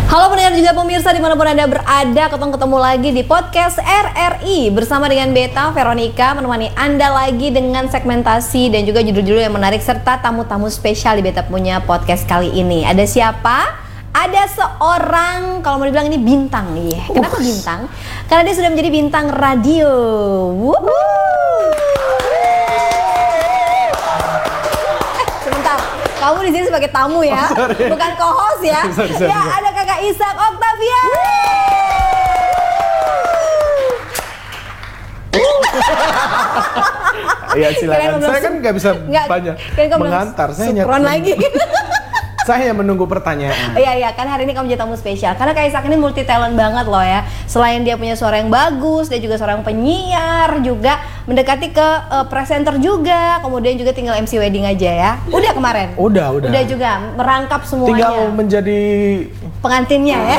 Halo pendengar juga pemirsa dimanapun Anda berada, ketemu lagi di podcast RRI bersama dengan Beta Veronica menemani Anda lagi dengan segmentasi dan juga judul-judul yang menarik serta tamu-tamu spesial di Beta punya podcast kali ini. Ada siapa? Ada seorang, kalau mau dibilang ini bintang nih. Kenapa bintang? Karena dia sudah menjadi bintang radio. Sebentar, kamu di sini sebagai tamu ya, bukan co-host ya. Ya, ada Kakak Ishak Octavia. Iya silakan. Saya kan nggak bisa banyak mengantar. Saya hanya lagi. Saya hanya menunggu pertanyaan. Iya, kan hari ini kamu jadi tamu spesial. Karena Kak Ishak ini multi talent banget loh ya. Selain dia punya suara yang bagus, dia juga seorang penyiar, juga mendekati ke presenter juga. Kemudian juga tinggal MC wedding aja ya. Udah kemarin? Udah. Udah juga merangkap semuanya. Tinggal menjadi pengantinnya ya.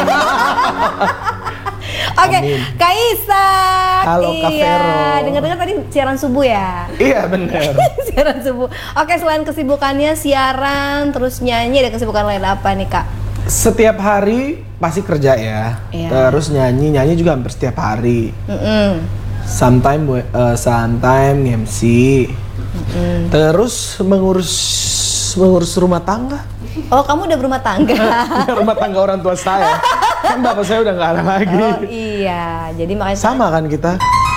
Oke, Kak Ishak. Halo Kak Vero. Dengar-dengar tadi siaran subuh ya? Iya benar. Siaran subuh. Oke, selain kesibukannya siaran, terus nyanyi, ada kesibukan lain apa nih Kak? Setiap hari pasti kerja ya. Iya. Terus nyanyi juga hampir setiap hari. Sometime MC. Terus mengurus rumah tangga. Oh, kamu udah berumah tangga? Rumah tangga orang tua saya. Kan bapak saya udah nggak ada lagi. Oh iya, jadi makanya sama kan kita.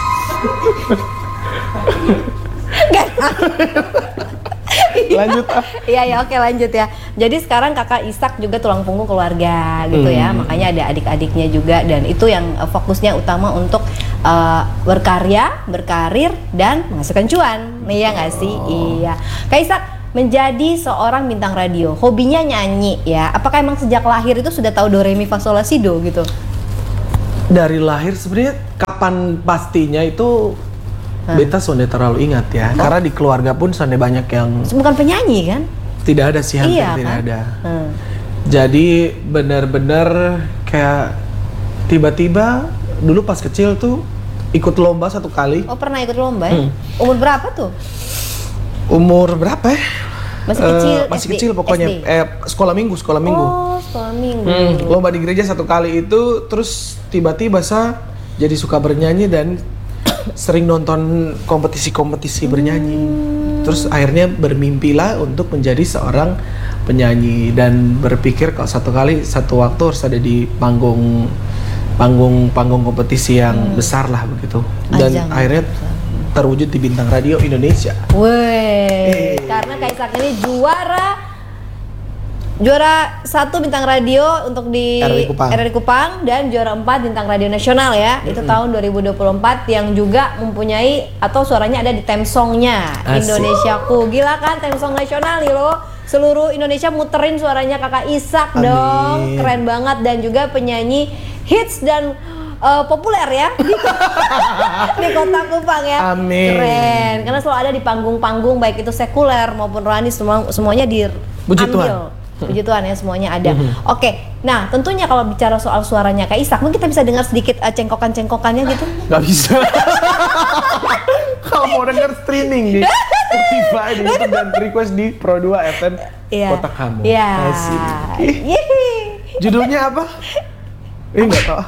Lanjut ah. Iya, oke lanjut ya. Jadi sekarang Kakak Ishak juga tulang punggung keluarga gitu ya. Makanya ada adik-adiknya juga dan itu yang fokusnya utama untuk berkarya, berkarir dan menghasilkan cuan. Iya nggak sih? Iya. Kak Ishak menjadi seorang bintang radio, hobinya nyanyi ya. Apakah emang sejak lahir itu sudah tahu do re mi fa sol la si do gitu? Dari lahir sebenarnya kapan pastinya itu Beta sonde terlalu ingat ya. Karena di keluarga pun sonde banyak yang bukan penyanyi kan? Tidak ada sih, hampir iya, tidak kan? ada. Jadi benar-benar kayak tiba-tiba dulu pas kecil tuh ikut lomba satu kali. Oh pernah ikut lomba ya? Umur berapa tuh? Umur berapa ya? Masih kecil, masih SD, kecil pokoknya. Sekolah minggu. Oh, sekolah minggu. Lomba di gereja satu kali itu, terus tiba-tiba saya jadi suka bernyanyi dan sering nonton kompetisi-kompetisi bernyanyi. Terus akhirnya bermimpilah untuk menjadi seorang penyanyi dan berpikir kalau satu waktu harus ada di panggung kompetisi yang besar lah begitu. Dan akhirnya terwujud di bintang radio Indonesia. Weh, karena Kak Ishak ini juara 1 bintang radio untuk di RRI Kupang dan juara 4 bintang radio nasional ya. Itu tahun 2024 yang juga mempunyai atau suaranya ada di theme songnya Indonesiaku. Gila kan theme song nasional nih loh. Seluruh Indonesia muterin suaranya Kakak Ishak dong. Keren banget dan juga penyanyi hits dan populer ya di kota Kupang ya. Amin. Keren, karena selalu ada di panggung-panggung baik itu sekuler maupun rohani, semuanya diambil. Puji Tuhan ya, semuanya ada. Oke, nah tentunya kalau bicara soal suaranya Kak Ishak, mungkin kita bisa dengar sedikit cengkokan-cengkokannya gitu? Gak bisa. Kalau mau denger streaming di Spotify di YouTube dan request di Pro 2 FM Kota Kamu. Iya. Judulnya apa? Nggak tahu.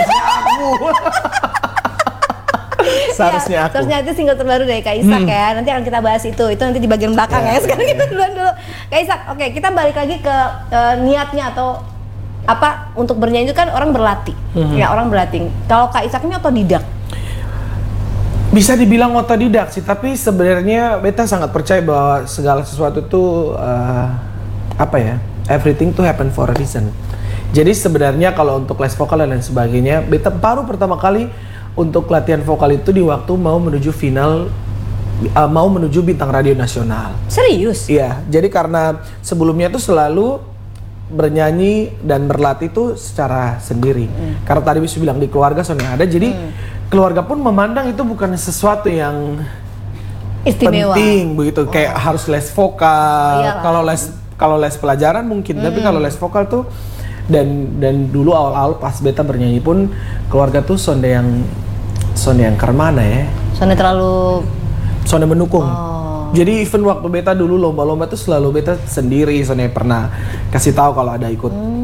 Seharusnya aku. Seharusnya itu single terbaru dari Kak Ishak ya. Nanti akan kita bahas itu nanti di bagian belakang ya. Sekarang kita duluan dulu. Kak Ishak, oke, kita balik lagi ke niatnya atau apa untuk bernyanyi itu kan orang berlatih. Ya, orang berlatih. Kalau Kak Ishak ini otodidak. Bisa dibilang otodidak sih, tapi sebenarnya Beta sangat percaya bahwa segala sesuatu itu everything to happen for a reason. Jadi sebenarnya kalau untuk les vokal dan lain sebagainya, Beta baru pertama kali untuk latihan vokal itu di waktu mau menuju final, mau menuju bintang radio nasional. Serius? Iya, jadi karena sebelumnya tuh selalu bernyanyi dan berlatih tuh secara sendiri. Karena tadi bisa bilang di keluarga soalnya ada, jadi keluarga pun memandang itu bukan sesuatu yang istimewa, penting begitu, kayak harus les vokal. Kalau les pelajaran mungkin, tapi kalau les vokal tuh dan dulu awal-awal pas Beta bernyanyi pun keluarga tuh sonde yang kermana ya. Sonde mendukung. Jadi even waktu Beta dulu lomba-lomba tuh selalu Beta sendiri, soalnya pernah kasih tahu kalau ada ikut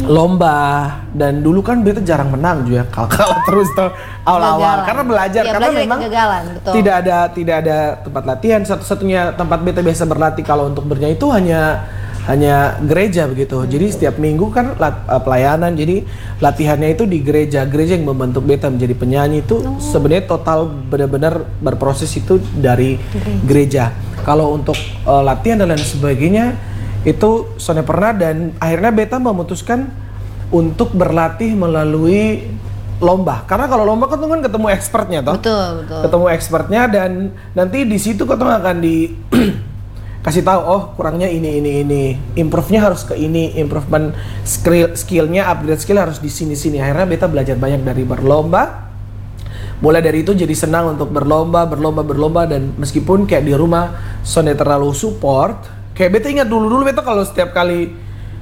lomba, dan dulu kan beta jarang menang juga, kalah terus tuh awal-awal karena belajar ya, karena memang betul. tidak ada tempat latihan. Satu-satunya tempat beta biasa berlatih kalau untuk bernyanyi itu hanya gereja begitu. Jadi setiap minggu kan pelayanan, jadi latihannya itu di gereja yang membentuk beta menjadi penyanyi itu. Sebenarnya total benar-benar berproses itu dari gereja. Kalau untuk latihan dan lain sebagainya itu Sonia pernah, dan akhirnya beta memutuskan untuk berlatih melalui lomba. Karena kalau lomba kan ketemu expertnya toh. Betul. Ketemu expertnya, dan nanti di situ ketemu akan di kasih tahu, oh kurangnya ini. Improve-nya harus ke ini, improvement skillnya, upgrade skill harus di sini. Akhirnya beta belajar banyak dari berlomba. Mulai dari itu jadi senang untuk berlomba, dan meskipun kayak di rumah Sonia terlalu support. Kayak beta ingat dulu beta kalau setiap kali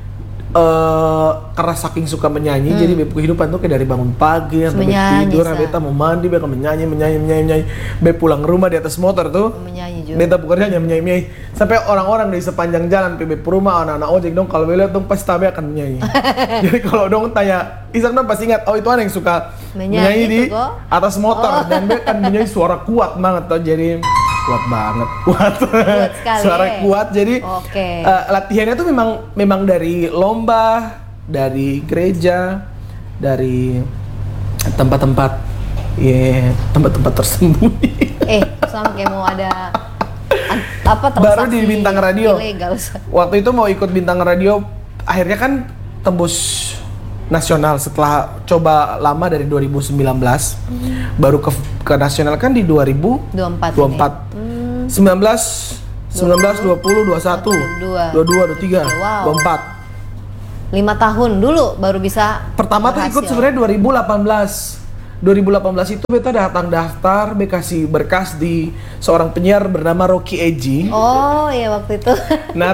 karena saking suka menyanyi, jadi kehidupan tuh kayak dari bangun pagi sampai tidur, beta mau mandi, beta menyanyi. Beta pulang rumah di atas motor tuh, menyanyi juga. beta pekerjaan menyanyi. Sampai orang-orang di sepanjang jalan PB rumah, anak-anak ojek dong, kalau beliau dong pasti tabe akan menyanyi. Jadi kalau dong tanya, Isak dong pasti ingat, oh itu anak yang suka menyanyi di atas motor, dan beta kan menyanyi suara kuat banget tuh, jadi kuat banget, kuat sekali, suara kuat. Jadi latihannya tuh memang dari lomba, dari gereja, dari tempat-tempat tersembunyi. Sama kayak mau ada apa baru di Bintang Radio. Ilegal. Waktu itu mau ikut Bintang Radio, akhirnya kan tembus nasional setelah coba lama dari 2019. Baru ke nasional kan di 2024. 19, 20, 21, 22, 23, 24. 5 tahun dulu baru bisa. Pertama tuh ikut sebenarnya 2018 itu beta datang daftar, beta kasih berkas di seorang penyiar bernama Rocky Eji. Oh iya waktu itu. Nah